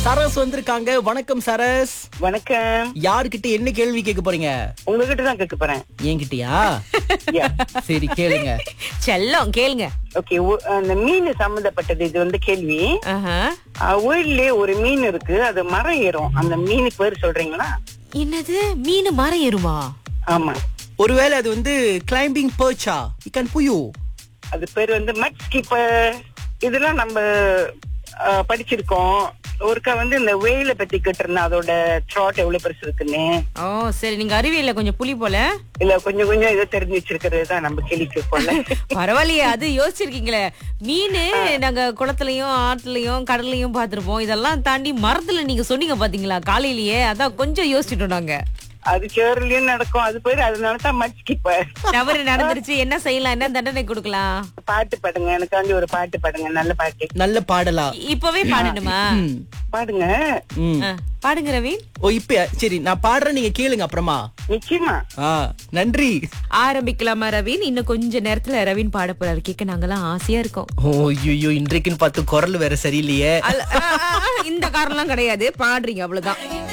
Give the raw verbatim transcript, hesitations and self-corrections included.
சரஸ் வந்திருக்காங்க. வணக்கம் சரஸ். வணக்கம். யாருக்கிட்ட என்ன கேள்வி கேட்க போறீங்க? உங்ககிட்ட தான் கேட்க போறேன். என்கிட்டயா? Yeah. சரி கேளுங்க. செல்லம் கேளுங்க. ஓகே, அந்த மீன் சம்பந்தப்பட்டது இது வந்து கேள்வி. ஆஹா. ஊர்லயே ஒரு மீன் இருக்கு, அது மரம் ஏறும். அந்த மீன் பேர் சொல்றீங்களா? என்னது மீன் மரம் ஏறுமா? ஆமா. ஒருவேளை அது வந்து கிளைம்பிங் பர்ச்சா, இக்கான் புயு. அது பேர் வந்து மட் ஸ்கிப்பர். இதெல்லாம் நம்ம அஹ், படிச்சிருக்கோம். ஒருக்கா வந்து இந்த வேயில பத்தி கேட்டிருந்தேன், அதோட த்ராட் எவ்வளவு பெருசு இருக்குன்னு. ஓ சரி, நீங்க அறிவியல்ல கொஞ்சம் புலி போல. இல்ல, கொஞ்சம் கொஞ்சம் இதை தெரிஞ்சு வச்சிருக்கிறது தான் நம்ம கேள்விக்கு போல. பரவாயில்லையே, அது யோசிச்சிருக்கீங்களே. மீன் நாங்க குளத்துலயும் ஆற்றுலயும் கடல்லையும் பாத்திருப்போம். இதெல்லாம் தாண்டி மரத்துல நீங்க சொன்னீங்க பாத்தீங்களா காலையிலேயே, அதான் கொஞ்சம் யோசிச்சுட்டோம் நாங்க. அது சேரலையும் நடக்கும், அது பேரு. அதனாலதான் மட் ஸ்கிப்பர். தவறு நடந்துருச்சு, என்ன செய்யலாம், என்ன தண்டனை கொடுக்கலாம்? பாட்டு பாடுங்க, எனக்காண்டி ஒரு பாட்டு பாடுங்க, நல்ல பாட்டு. நல்ல பாடலா? இப்பவே பாடணுமா? ம். பாடுங்க. ம். ஆ, பாடுங்க ரவீன். ஓ இப்ப சரி, நான் பாடுறேன், நீங்க கேளுங்க அப்புறமா. நிச்சயமா. ஆ நன்றி. ஆரம்பிக்கலாமா ரவீன்? இன்னும் கொஞ்ச நேரத்துல ரவீன் பாட போறாரு. கேட்க நாங்கெல்லாம் ஆசையா இருக்கோம். ஓ ஐயோ, இன்றைக்குன்னு பார்த்து குரல் வேற சரியில்லையே. அல்ல, ஆ, ஆ, ஆ, இந்த காரணம்லாம் கிடையாது, பாடுறீங்க அவ்வளவுதான்.